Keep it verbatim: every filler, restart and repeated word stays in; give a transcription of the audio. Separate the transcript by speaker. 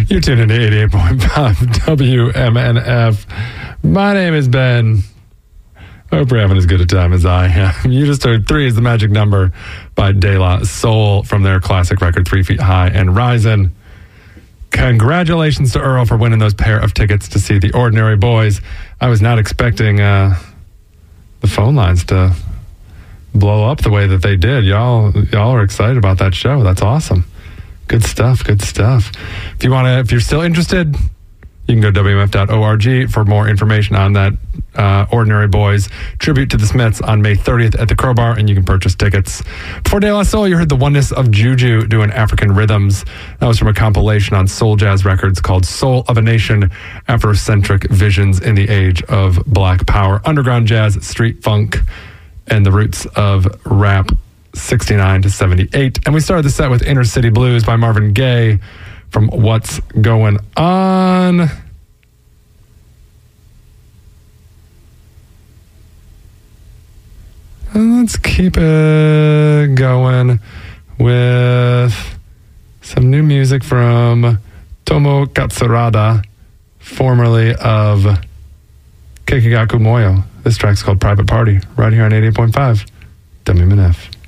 Speaker 1: You're tuned into eighty-eight point five W M N F. My name is Ben. I hope you're having as good a time as I am. You just heard Three is the Magic Number by De La Soul from their classic record, Three Feet High and Rising. Congratulations to Earl for winning those pair of tickets to see The Ordinary Boys. I was not expecting uh, the phone lines to blow up the way that they did. Y'all, y'all are excited about that show. That's awesome. Good stuff. Good stuff. If you want to, if you're still interested, you can go to W M F dot org for more information on that uh, Ordinary Boys tribute to the Smiths on May thirtieth at the Crowbar, and you can purchase tickets. Before De La Soul, you heard the Oneness of Juju doing African Rhythms. That was from a compilation on Soul Jazz Records called Soul of a Nation, Afrocentric Visions in the Age of Black Power, Underground Jazz, Street Funk, and the Roots of Rap, sixty-nine to seventy-eight. And we started the set with Inner City Blues by Marvin Gaye from What's Going On. And let's keep it going with some new music from Tomo Katsurada, formerly of Kekigaku Moyo. This track's called Private Party, right here on eighty-eight point five W M N F.